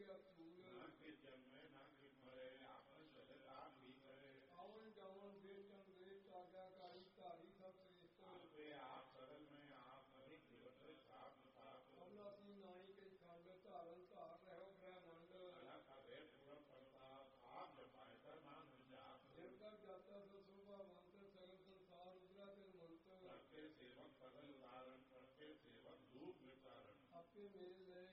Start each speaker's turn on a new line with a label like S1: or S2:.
S1: असूल
S2: ना कि जन्मे ना कि मरे आपन शरीर आप ही करे
S1: आवन जावन बेचन वेच आज्ञाकारी तारी सब श्रेष्ठ
S2: आपे आप सरल में आप अधिक निरंतर साफ साफ
S1: अवनासी नाई के खंड धारण धार रहो ब्रह्मांड
S2: अलग का वेद पूरा प्रताप आप जपाए कर मान जाप
S1: जिनका जाता ससुभा मंत्र सगल संसार उद्रा के मंत्र
S2: करके सेवक सगल उदाहरण करके सेवक धूप विचारण
S1: आपके मेल ले